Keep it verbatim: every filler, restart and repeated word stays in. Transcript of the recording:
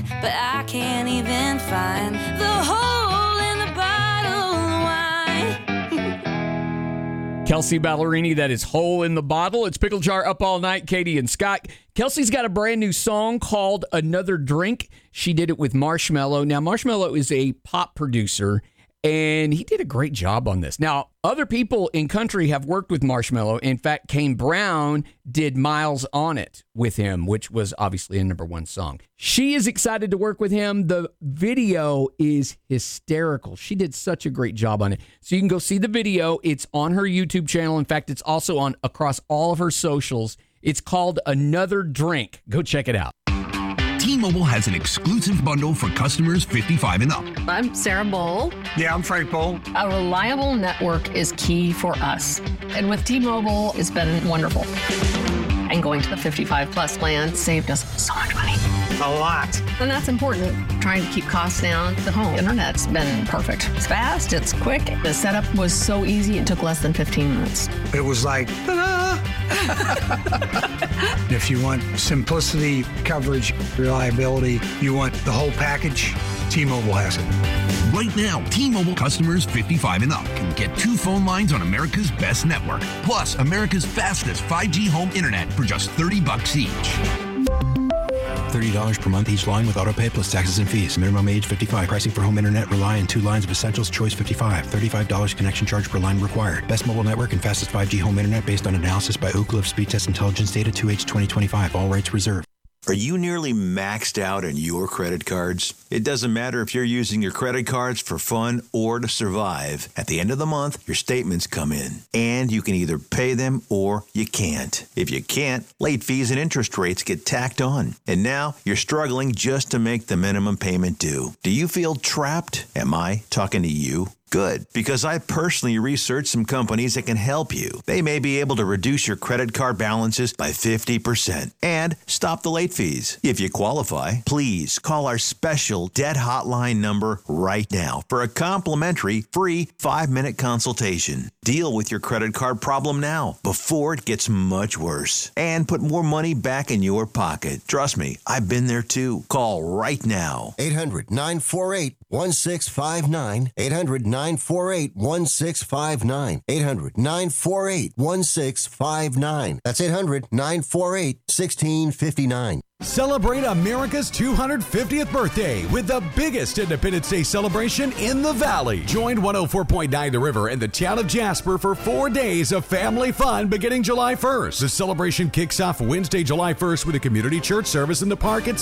but I can't even find the hole in the bottle of wine. Kelsey Ballerini, that is Hole in the Bottle. It's Pickle Jar Up All Night, Katie and Scott. Kelsey's got a brand new song called Another Drink. She did it with Marshmello. Now, Marshmello is a pop producer, and he did a great job on this. Now, other people in country have worked with Marshmello. In fact, Kane Brown did Miles on It with him, which was obviously a number one song. She is excited to work with him. The video is hysterical. She did such a great job on it. So you can go see the video. It's on her YouTube channel. In fact, it's also on across all of her socials. It's called Another Drink. Go check it out. T-Mobile has an exclusive bundle for customers fifty-five and up. I'm Sarah Bowl. Yeah, I'm Frank Bowl. A reliable network is key for us. And with T-Mobile, it's been wonderful. And going to the fifty-five plus plan saved us so much money. A lot. And that's important, trying to keep costs down. The home internet's been perfect. It's fast, it's quick. The setup was so easy, it took less than fifteen minutes. It was like, ta-da! If you want simplicity, coverage, reliability, you want the whole package, T-Mobile has it. Right now, T-Mobile customers fifty-five and up can get two phone lines on America's best network, plus America's fastest five G home internet for just thirty bucks each. thirty dollars per month each line with autopay plus taxes and fees. Minimum age fifty-five. Pricing for home internet rely on two lines of Essentials. Choice fifty-five. thirty-five dollars connection charge per line required. Best mobile network and fastest five G home internet based on analysis by Ookla of Speed Test Intelligence data two H twenty twenty-five. All rights reserved. Are you nearly maxed out on your credit cards? It doesn't matter if you're using your credit cards for fun or to survive. At the end of the month, your statements come in, and you can either pay them or you can't. If you can't, late fees and interest rates get tacked on. And now you're struggling just to make the minimum payment due. Do you feel trapped? Am I talking to you? Good, because I personally researched some companies that can help you. They may be able to reduce your credit card balances by fifty percent and stop the late fees. If you qualify, please call our special debt hotline number right now for a complimentary free five-minute consultation. Deal with your credit card problem now before it gets much worse and put more money back in your pocket. Trust me, I've been there too. Call right now. eight hundred nine four eight one six five nine. eight hundred nine four eight one six five nine. eight hundred nine four eight one six five nine. That's eight hundred nine four eight one six five nine. Celebrate America's two hundred fiftieth birthday with the biggest Independence Day celebration in the Valley. Join one oh four point nine The River and the town of Jasper for four days of family fun beginning July first. The celebration kicks off Wednesday, July first with a community church service in the park at